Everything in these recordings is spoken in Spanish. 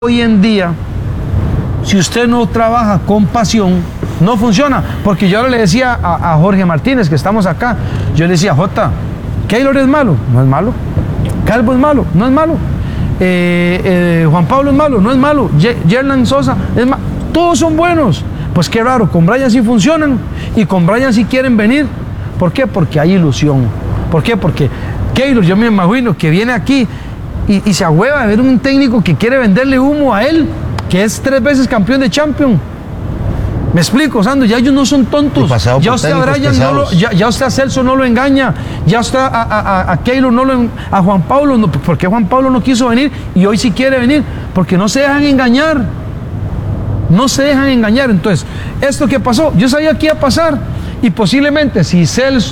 Hoy en día, si usted no trabaja con pasión, no funciona. Porque yo ahora le decía a Jorge Martínez, que estamos acá, yo le decía, Jota, Keylor es malo, no es malo. Calvo es malo, no es malo. Juan Pablo es malo, no es malo. Yerlan Sosa es malo. Todos son buenos. Pues qué raro, con Brian sí funcionan y con Brian sí quieren venir. ¿Por qué? Porque hay ilusión. ¿Por qué? Porque Keylor, yo me imagino que viene aquí y se ahueva de ver un técnico que quiere venderle humo a él, que es 3 veces campeón de Champions. Me explico, Sandro, ya ellos no son tontos. Ya usted a Brian ya usted a Celso no lo engaña, ya usted a Keylor a Juan Pablo, no, ¿por qué Juan Pablo no quiso venir y hoy sí quiere venir? Porque no se dejan engañar. No se dejan engañar. Entonces, esto que pasó, yo sabía que iba a pasar. Y posiblemente si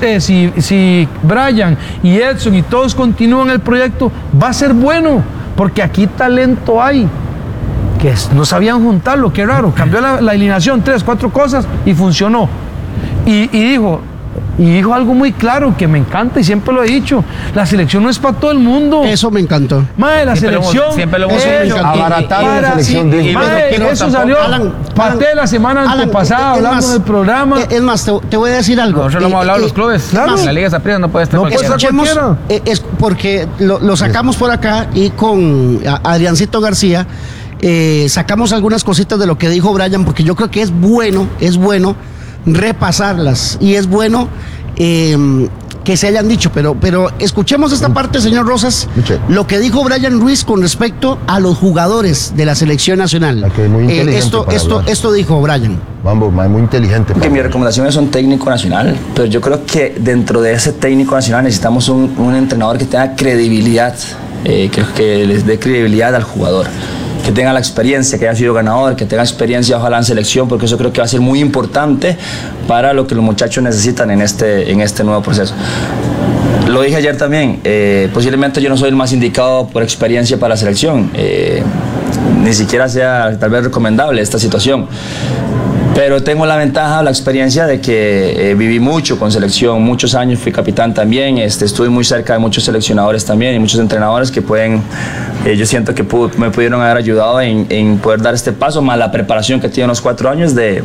Brian y Edson y todos continúan el proyecto, va a ser bueno, porque aquí talento hay. Que no sabían juntarlo, qué raro. Cambió la alineación, 3, 4 cosas y funcionó. Y dijo algo muy claro que me encanta y siempre lo he dicho: la selección no es para todo el mundo. Eso me encantó. Madre, la selección siempre lo hemos dicho. Abaratar la selección. Eso salió parte de la semana antepasada hablando del programa. Es más, te voy a decir algo. Nosotros lo hemos hablado de los clubes. Claro. En la Liga Saprissa no puede estar cualquiera. Es porque lo sacamos por acá y con Adriancito García sacamos algunas cositas de lo que dijo Brian, porque yo creo que es bueno repasarlas y es bueno que se hayan dicho, pero escuchemos esta parte, señor Rosas, lo que dijo Brian Ruiz con respecto a los jugadores de la selección nacional. Esto dijo Brian. Vamos, muy inteligente. Que mi recomendación es un técnico nacional, pero yo creo que dentro de ese técnico nacional necesitamos un entrenador que tenga credibilidad, que les dé credibilidad al jugador, que tenga la experiencia, que haya sido ganador, que tenga experiencia ojalá en selección, porque eso creo que va a ser muy importante para lo que los muchachos necesitan en este nuevo proceso. Lo dije ayer también, posiblemente yo no soy el más indicado por experiencia para la selección, ni siquiera sea tal vez recomendable esta situación. Pero tengo la ventaja, la experiencia de que viví mucho con selección, muchos años, fui capitán también, estuve muy cerca de muchos seleccionadores también y muchos entrenadores que yo siento que me pudieron haber ayudado en poder dar este paso, más la preparación que tiene en los 4 años de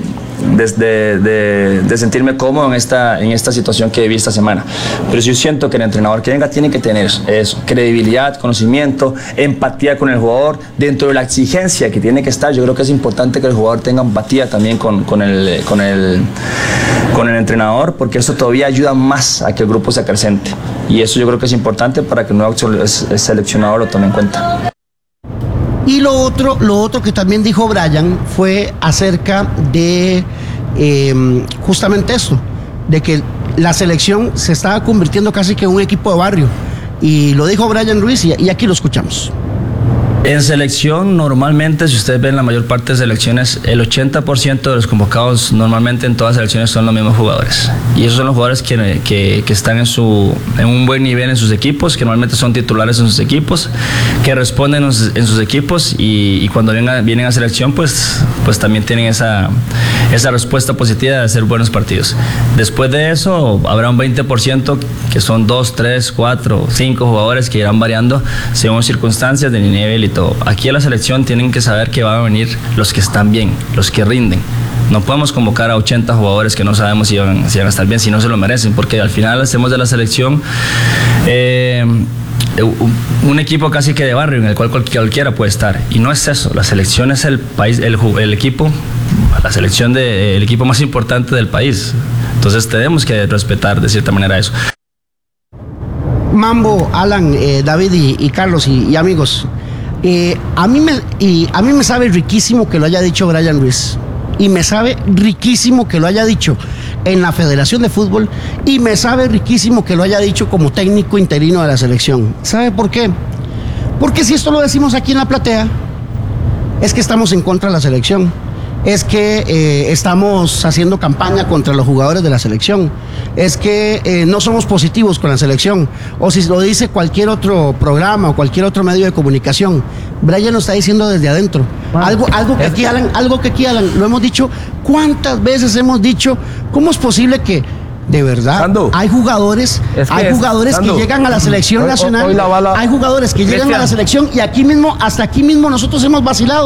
sentirme cómodo en esta situación que viví esta semana. Pero yo siento que el entrenador que venga tiene que tener eso, credibilidad, conocimiento, empatía con el jugador, dentro de la exigencia que tiene que estar. Yo creo que es importante que el jugador tenga empatía también con el entrenador, porque eso todavía ayuda más a que el grupo se acrecente, y eso yo creo que es importante para que el nuevo seleccionador lo tome en cuenta. Y lo otro que también dijo Brian fue acerca de justamente esto, de que la selección se estaba convirtiendo casi que en un equipo de barrio, y lo dijo Brian Ruiz y aquí lo escuchamos. En selección, normalmente, si ustedes ven la mayor parte de selecciones, el 80% de los convocados normalmente en todas selecciones son los mismos jugadores. Y esos son los jugadores que están en un buen nivel en sus equipos, que normalmente son titulares en sus equipos, que responden en sus equipos, y cuando vienen a selección, pues también tienen esa respuesta positiva de hacer buenos partidos. Después de eso, habrá un 20% que son 2, 3, 4, 5 jugadores que irán variando según circunstancias de nivel y todo. Aquí a la selección tienen que saber que van a venir los que están bien, los que rinden. No podemos convocar a 80 jugadores que no sabemos si van a estar bien, si no se lo merecen, porque al final hacemos de la selección un equipo casi que de barrio en el cual cualquiera puede estar, y no es eso. La selección es el país, el equipo, la selección el equipo más importante del país. Entonces tenemos que respetar de cierta manera eso. Mambo, Alan, David y Carlos y amigos, a mí me sabe riquísimo que lo haya dicho Brian Ruiz, y me sabe riquísimo que lo haya dicho en la Federación de Fútbol, y me sabe riquísimo que lo haya dicho como técnico interino de la selección. ¿Sabe por qué? Porque si esto lo decimos aquí en la platea, es que estamos en contra de la selección, es que estamos haciendo campaña contra los jugadores de la selección, es que no somos positivos con la selección, o si lo dice cualquier otro programa o cualquier otro medio de comunicación. Brian lo está diciendo desde adentro. Algo que aquí, Alan, lo hemos dicho. ¿Cuántas veces hemos dicho? ¿Cómo es posible que De verdad, Sando. hay jugadores, Sando, que llegan a la selección nacional, hoy la bala- hay jugadores que llegan a la Cristian. selección y hasta aquí mismo nosotros hemos vacilado.